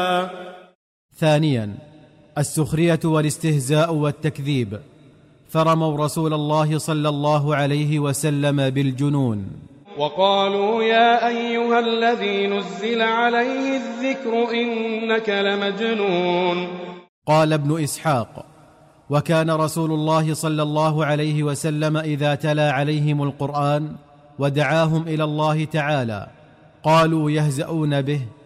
ثانيا السخرية والاستهزاء والتكذيب، فرموا رسول الله صلى الله عليه وسلم بالجنون. وقالوا يا أيها الذي نزل عليه الذكر إنك لمجنون. قال ابن إسحاق: وكان رسول الله صلى الله عليه وسلم إذا تلا عليهم القرآن ودعاهم إلى الله تعالى قالوا يهزؤون به: